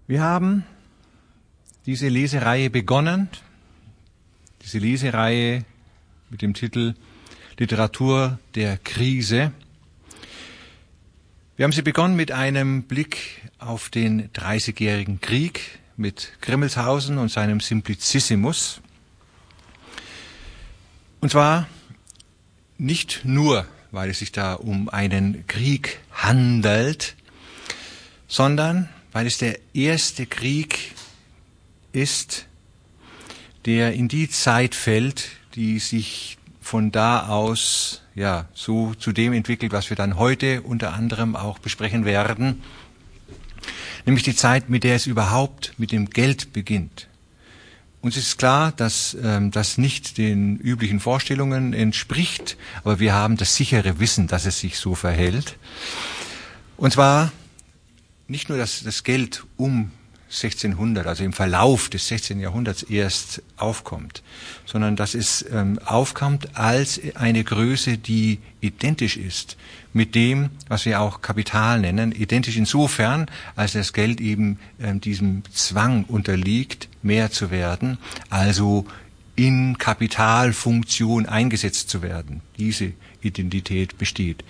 Wir haben diese Lesereihe begonnen, diese Lesereihe mit dem Titel Literatur der Krise. Wir haben sie begonnen mit einem Blick auf den Dreißigjährigen Krieg mit Grimmelshausen und seinem Simplicissimus. Und zwar nicht nur, weil es sich da um einen Krieg handelt, sondern weil es der erste Krieg ist, der in die Zeit fällt, die sich von da aus so zu dem entwickelt, was wir dann heute unter anderem auch besprechen werden, nämlich die Zeit, mit der es überhaupt mit dem Geld beginnt. Uns ist klar, dass das nicht den üblichen Vorstellungen entspricht, aber wir haben das sichere Wissen, dass es sich so verhält. Und zwar nicht nur, dass das Geld um 1600, also im Verlauf des 16. Jahrhunderts erst aufkommt, sondern dass es aufkommt als eine Größe, die identisch ist mit dem, was wir auch Kapital nennen, identisch insofern, als das Geld eben diesem Zwang unterliegt, mehr zu werden, also in Kapitalfunktion eingesetzt zu werden. Diese Identität besteht.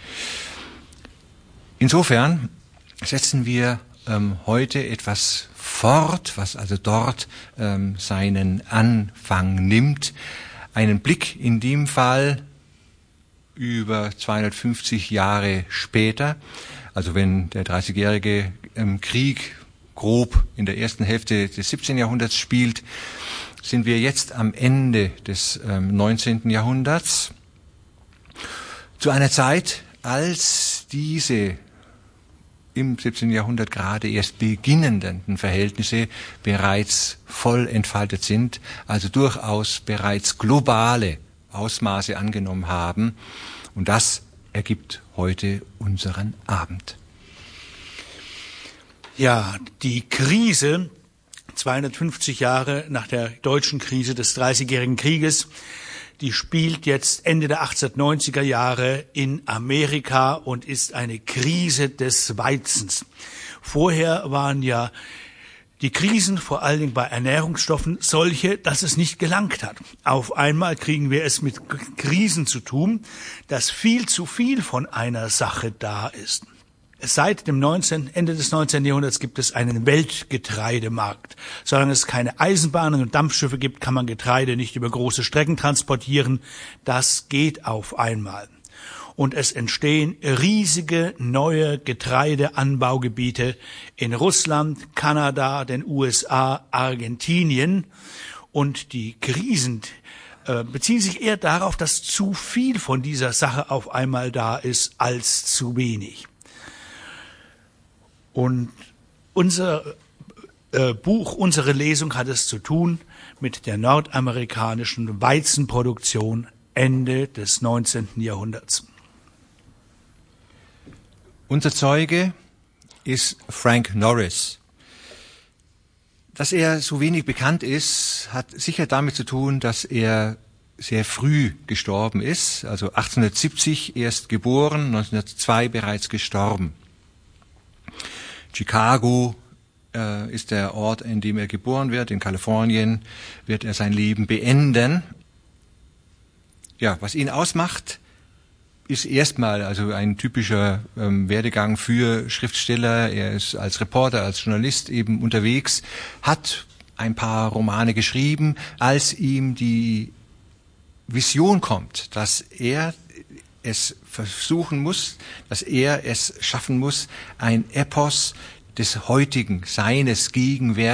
Insofern setzen wir heute etwas fort, was also dort seinen Anfang nimmt. Einen Blick in dem Fall über 250 Jahre später, also wenn der Dreißigjährige Krieg grob in der ersten Hälfte des 17. Jahrhunderts spielt, sind wir jetzt am Ende des 19. Jahrhunderts, zu einer Zeit, als diese im 17. Jahrhundert gerade erst beginnenden Verhältnisse bereits voll entfaltet sind, also durchaus bereits globale Ausmaße angenommen haben. Und das ergibt heute unseren Abend. Ja, die Krise, 250 Jahre nach der deutschen Krise des Dreißigjährigen Krieges, die spielt jetzt Ende der 1890er Jahre in Amerika und ist eine Krise des Weizens. Vorher waren ja die Krisen, vor allen Dingen bei Ernährungsstoffen, solche, dass es nicht gelangt hat. Auf einmal kriegen wir es mit Krisen zu tun, dass viel zu viel von einer Sache da ist. Seit dem Ende des 19. Jahrhunderts gibt es einen Weltgetreidemarkt. Solange es keine Eisenbahnen und Dampfschiffe gibt, kann man Getreide nicht über große Strecken transportieren. Das geht auf einmal. Und es entstehen riesige neue Getreideanbaugebiete in Russland, Kanada, den USA, Argentinien. Und die Krisen beziehen sich eher darauf, dass zu viel von dieser Sache auf einmal da ist, als zu wenig. Und unser Buch, unsere Lesung hat es zu tun mit der nordamerikanischen Weizenproduktion Ende des 19. Jahrhunderts. Unser Zeuge ist Frank Norris. Dass er so wenig bekannt ist, hat sicher damit zu tun, dass er sehr früh gestorben ist, also 1870 erst geboren, 1902 bereits gestorben. Chicago ist der Ort, in dem er geboren wird. In Kalifornien wird er sein Leben beenden. Ja, was ihn ausmacht, ist erstmal also ein typischer Werdegang für Schriftsteller. Er ist als Reporter, als Journalist eben unterwegs, hat ein paar Romane geschrieben, als ihm die Vision kommt, dass er es versuchen muss, dass er es schaffen muss, ein Epos des heutigen, seines Gegenwärtigen